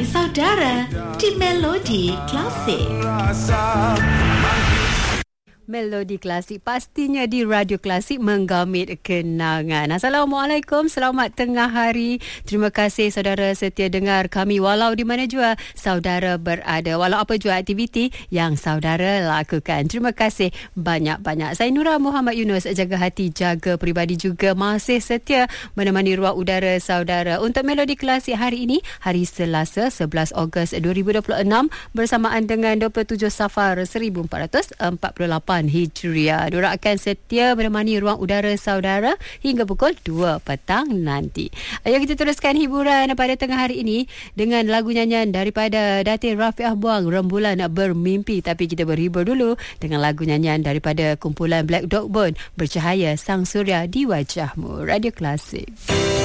saudara di Melodi Klasik. Melodi Klasik pastinya di Radio Klasik menggamit kenangan. Assalamualaikum, selamat tengah hari. Terima kasih saudara setia dengar kami walau di mana jua saudara berada, walau apa jua aktiviti yang saudara lakukan. Terima kasih banyak-banyak. Saya Nura Muhammad Yunus, jaga hati, jaga peribadi juga masih setia menemani ruang udara saudara. Untuk Melodi Klasik hari ini, hari Selasa 11 Ogos 2026 bersamaan dengan 27 Safar 1448 Hijriah. Diorang akan setia menemani ruang udara saudara hingga pukul 2 petang nanti. Ayo kita teruskan hiburan pada tengah hari ini dengan lagu nyanyian daripada Datin Rafiah Buang, Rembulan Bermimpi. Tapi kita berhibur dulu dengan lagu nyanyian daripada kumpulan Black Dog Bone, Bercahaya Sang Suria di Wajahmu. Radio Klasik.